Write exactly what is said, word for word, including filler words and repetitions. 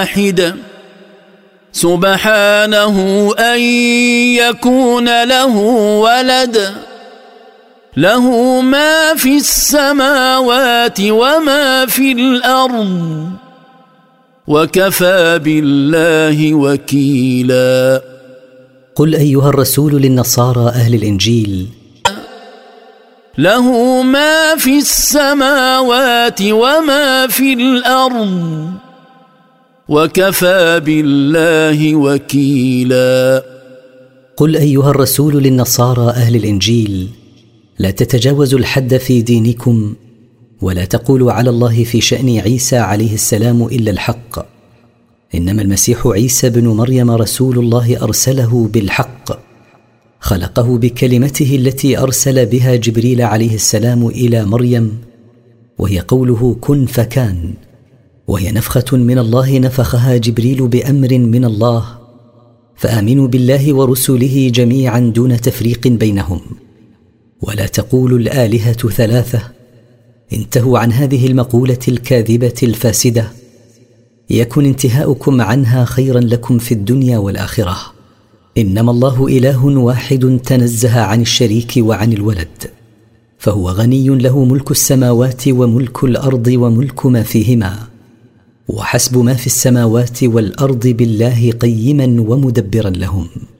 واحد سبحانه أن يكون له ولد له ما في السماوات وما في الأرض وكفى بالله وكيلا. قل أيها الرسول للنصارى أهل الإنجيل: له ما في السماوات وما في الأرض وكفى بالله وكيلا. قل أيها الرسول للنصارى أهل الإنجيل: لا تتجاوزوا الحد في دينكم، ولا تقولوا على الله في شأن عيسى عليه السلام إلا الحق، إنما المسيح عيسى بن مريم رسول الله أرسله بالحق، خلقه بكلمته التي أرسل بها جبريل عليه السلام إلى مريم، وهي قوله كن فكان، وهي نفخة من الله نفخها جبريل بأمر من الله. فآمنوا بالله ورسله جميعا دون تفريق بينهم، ولا تقولوا الآلهة ثلاثة، انتهوا عن هذه المقولة الكاذبة الفاسدة، يكن انتهاؤكم عنها خيرا لكم في الدنيا والآخرة. إنما الله إله واحد تنزه عن الشريك وعن الولد، فهو غني له ملك السماوات وملك الأرض وملك ما فيهما، وحسب ما في السماوات والأرض بالله قيما ومدبرا لهم.